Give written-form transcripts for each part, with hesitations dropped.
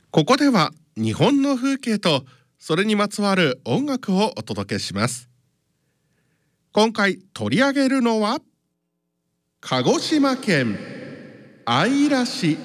ここでは日本の風景とそれにまつわる音楽をお届けします。今回取り上げるのは鹿児島県姶良市。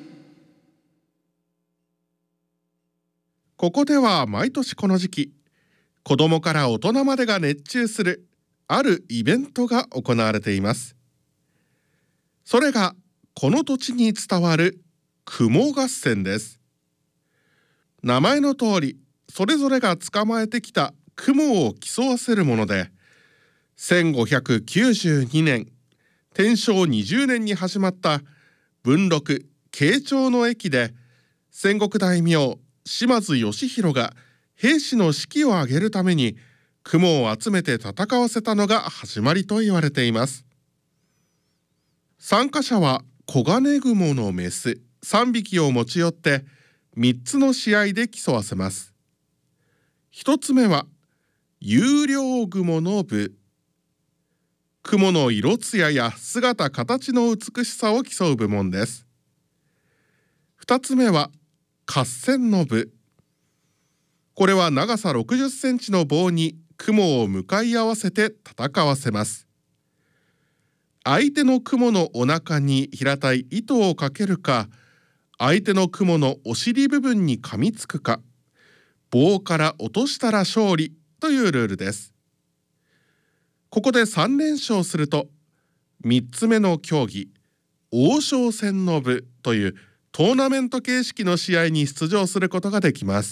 ここでは毎年この時期、子どもから大人までが熱中するあるイベントが行われています。それがこの土地に伝わる雲合戦です。名前の通り、それぞれが捕まえてきた雲を競わせるもので、1592年、天正20年に始まった文禄慶長の役で、戦国大名島津義弘が兵士の士気を上げるために雲を集めて戦わせたのが始まりと言われています。参加者は黄金雲のメス3匹を持ち寄って3つの試合で競わせます。1つ目は優良雲の部。雲の色艶や姿形の美しさを競う部門です。2つ目は合戦の部。これは長さ60センチの棒に雲を向かい合わせて戦わせます。相手の雲のお腹に平たい糸をかけるか、相手の雲のお尻部分に噛みつくか、棒から落としたら勝利というルールです。ここで3連勝すると、3つ目の競技、王将戦の部というトーナメント形式の試合に出場することができます。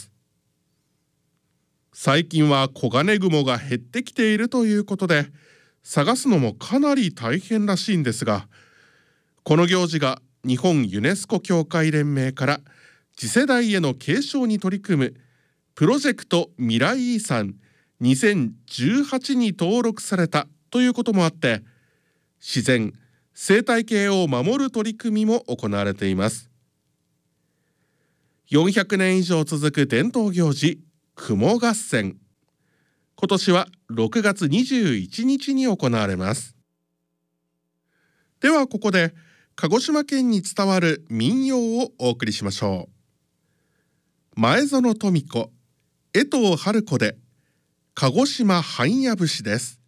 最近は黄金雲が減ってきているということで、探すのもかなり大変らしいんですが、この行事が日本ユネスコ協会連盟から次世代への継承に取り組むプロジェクト未来遺産2018に登録されたということもあって、自然・生態系を守る取り組みも行われています。400年以上続く伝統行事、雲合戦。今年は6月21日に行われます。ではここで鹿児島県に伝わる民謡をお送りしましょう。前園富子、江藤春子で鹿児島半夜節です。